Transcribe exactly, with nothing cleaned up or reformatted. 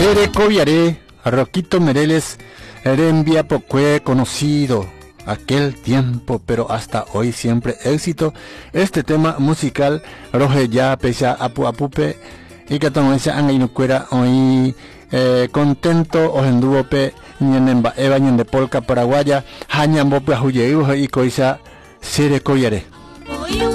Sere Coviaré, Roquito Mereles, Erembia Pocue, conocido aquel tiempo, pero hasta hoy siempre éxito. Este tema musical, Roge ya pesa apu apupe, y que tomoesa angainucuera hoy eh, contento, ojenduope, ñenemba eva ñende polka paraguaya, hañambope ahuye y coisa Sere Coviaré.